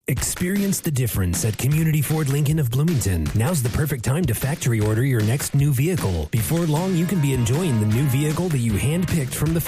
Experience the difference at Community Ford Lincoln of Bloomington. Now's the perfect time to factory order your next new vehicle. Before long, you can be enjoying the new vehicle that you handpicked from the